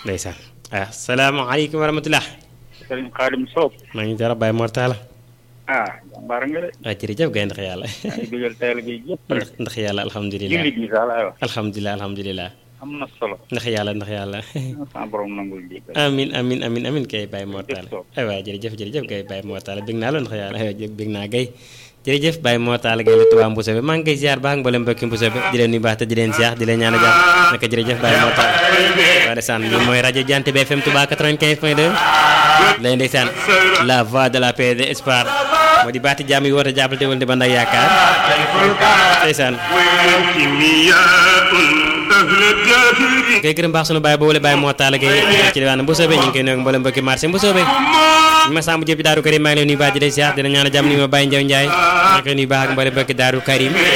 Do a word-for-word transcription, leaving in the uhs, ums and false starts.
ndeysaan asalaamaaleykum wa rahmatulah. Sëriñ Xaadim Sow. maa ngi dara Baye Mortala. ah jàmbaar nga de. ah jërëjëf gay ndax yàlla. maa ngi bëggal teel gi yëpp rek. ndax yàlla alhamdulilah jullit yi sax laay wax. alhamdulilah alhamdulilah. am na solo. ndax yàlla ndax yàlla. sama borom nangul ji. amin amin amin amin kay Baye Mortala. ay waay jërëjëf jërëjëf gay Baye Mortala bég naa la ndax yàlla ay waay bég naa gay. jërëjëf Baye Mortala gay la Touba Mbousso bi maa ngi koy ziar baax mboolem mbokki Mbousso bi di leen nuyu baax te di leen ziar di leen ñaan a jàpp naka jërëjëf Baye Mortala. waaw ndeysaan lii mooy rajo Jant bi F M Touba quatre-vingt-quinze point deux lay ndeysaan la voix de la paix de espoir moo di baati jàmm yi woote jàppal te wal di ba ndak yaakaar ndeysaan koy gërëm baax sunu Baye boole Baye Mortala gay ci diwaan Mbousso bi ñu ngi koy nuyu mboolem mbokki marché Mbousso bi ñu ma sàmm jëpp ci Daaru Karim maa ngi leen nuyu baax di leen ziar dina ñaan a jàmm ni ma Baye Ndiaw Ndiaye maa ngi koy nuyu baax ak mboolem mbokki Daaru Karim